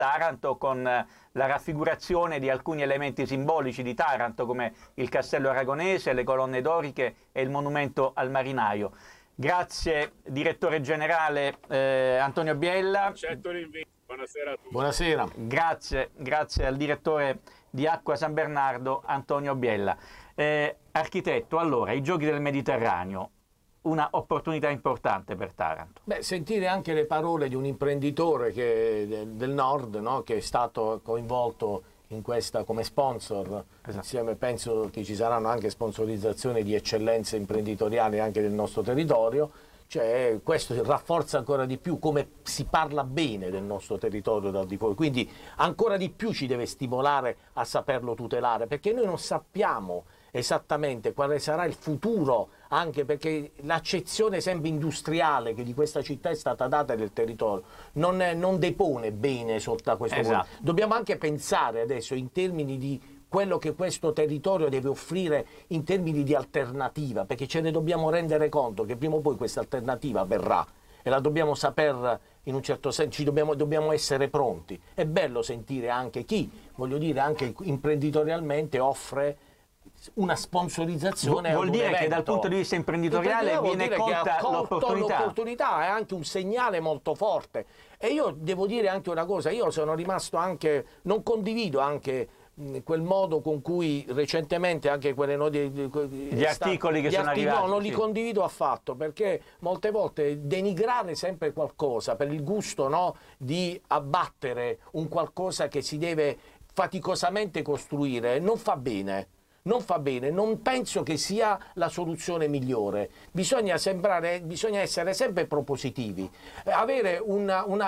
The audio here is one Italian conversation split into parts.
Taranto con la raffigurazione di alcuni elementi simbolici di Taranto come il Castello Aragonese, le colonne doriche e il monumento al marinaio. Grazie direttore generale Antonio Biella. Accetto l'invito, buonasera a tutti. Buonasera. Grazie al direttore di Acqua San Bernardo Antonio Biella. Architetto, allora, i Giochi del Mediterraneo, una opportunità importante per Taranto. Beh, sentire anche le parole di un imprenditore del nord, no, che è stato coinvolto in questa come sponsor, esatto. Insieme penso che ci saranno anche sponsorizzazioni di eccellenze imprenditoriali anche del nostro territorio, cioè questo rafforza ancora di più come si parla bene del nostro territorio dal di fuori, quindi ancora di più ci deve stimolare a saperlo tutelare, perché noi non sappiamo esattamente quale sarà il futuro, anche perché l'accezione sempre industriale che di questa città è stata data del territorio non depone bene sotto questo punto. Dobbiamo anche pensare adesso in termini di quello che questo territorio deve offrire in termini di alternativa, perché ce ne dobbiamo rendere conto che prima o poi questa alternativa verrà e la dobbiamo saper, in un certo senso, dobbiamo essere pronti. È bello sentire anche chi, voglio dire, anche imprenditorialmente offre una sponsorizzazione. Vuol dire che dal punto di vista imprenditoriale viene colta l'opportunità, è anche un segnale molto forte. E io devo dire anche una cosa, io sono rimasto anche, non condivido anche quel modo con cui recentemente anche quelle gli articoli che sono arrivati, no, non li condivido affatto, perché molte volte denigrare sempre qualcosa per il gusto, no, di abbattere un qualcosa che si deve faticosamente costruire non fa bene. Non fa bene, non penso che sia la soluzione migliore. Bisogna essere sempre propositivi, avere un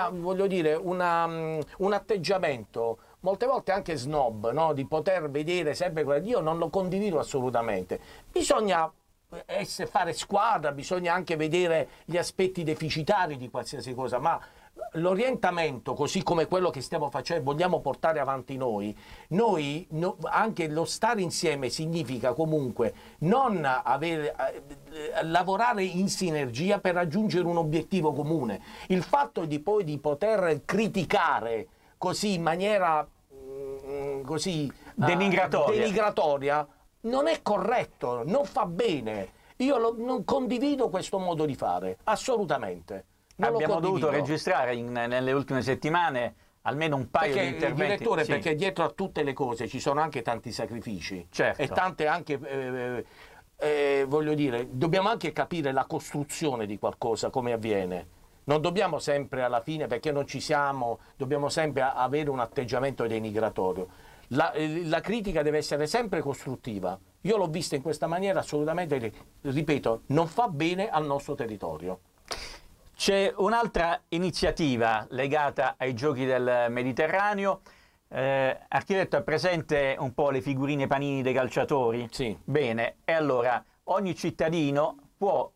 atteggiamento molte volte anche snob, no? Di poter vedere sempre quello. Io non lo condivido assolutamente. Bisogna fare squadra, bisogna anche vedere gli aspetti deficitari di qualsiasi cosa, ma l'orientamento, così come quello che stiamo facendo, vogliamo portare avanti anche lo stare insieme significa comunque non lavorare in sinergia per raggiungere un obiettivo comune. Il fatto di poi di poter criticare così in maniera così denigratoria non è corretto, non fa bene. Io non condivido questo modo di fare, assolutamente. Abbiamo dovuto registrare nelle ultime settimane almeno un paio di interventi. Direttore, perché dietro a tutte le cose ci sono anche tanti sacrifici, certo. E tante anche, voglio dire, dobbiamo anche capire la costruzione di qualcosa, come avviene. Non dobbiamo sempre alla fine, perché non ci siamo, dobbiamo sempre avere un atteggiamento denigratorio. La critica deve essere sempre costruttiva. Io l'ho vista in questa maniera assolutamente, ripeto, non fa bene al nostro territorio. C'è un'altra iniziativa legata ai Giochi del Mediterraneo. Architetto, è presente un po' le figurine panini dei calciatori? Sì. Bene, e allora ogni cittadino può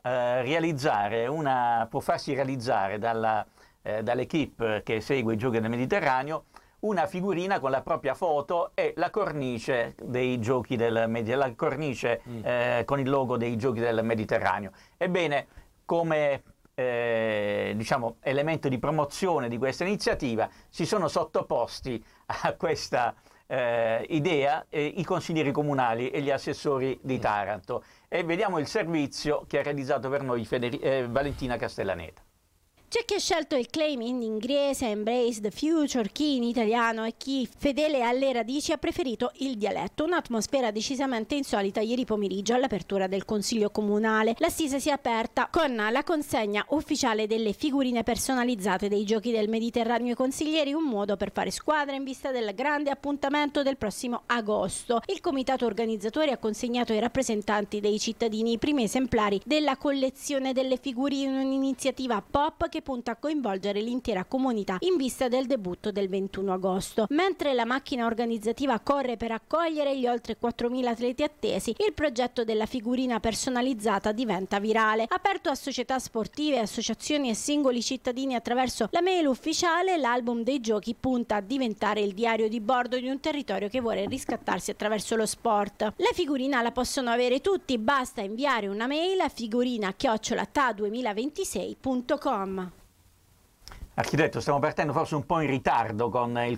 farsi realizzare dall'equipe che segue i Giochi del Mediterraneo una figurina con la propria foto e la cornice dei Giochi del Mediterraneo, con il logo dei Giochi del Mediterraneo. Ebbene, come diciamo, elemento di promozione di questa iniziativa si sono sottoposti a questa idea i consiglieri comunali e gli assessori di Taranto, e vediamo il servizio che ha realizzato per noi Valentina Castellaneta. C'è chi ha scelto il claim in inglese, embrace the future, chi in italiano e chi, fedele alle radici, ha preferito il dialetto. Un'atmosfera decisamente insolita ieri pomeriggio all'apertura del Consiglio Comunale. L'assise si è aperta con la consegna ufficiale delle figurine personalizzate dei Giochi del Mediterraneo ai consiglieri, un modo per fare squadra in vista del grande appuntamento del prossimo agosto. Il comitato organizzatore ha consegnato ai rappresentanti dei cittadini i primi esemplari della collezione delle figurine, un'iniziativa pop che punta a coinvolgere l'intera comunità in vista del debutto del 21 agosto. Mentre la macchina organizzativa corre per accogliere gli oltre 4.000 atleti attesi, il progetto della figurina personalizzata diventa virale. Aperto a società sportive, associazioni e singoli cittadini attraverso la mail ufficiale, l'album dei giochi punta a diventare il diario di bordo di un territorio che vuole riscattarsi attraverso lo sport. La figurina la possono avere tutti, basta inviare una mail a figurina@ta2026.com. Architetto, stiamo partendo forse un po' in ritardo con il